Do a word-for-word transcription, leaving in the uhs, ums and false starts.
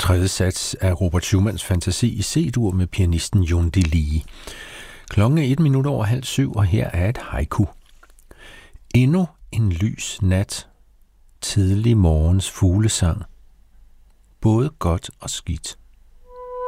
Tredje sats af Robert Schumanns Fantasi i C-dur med pianisten Jon de Lie. Klokken er et minut over halv syv, og her er et haiku. Endnu en lys nat, tidlig morgens fuglesang. Både godt og skidt.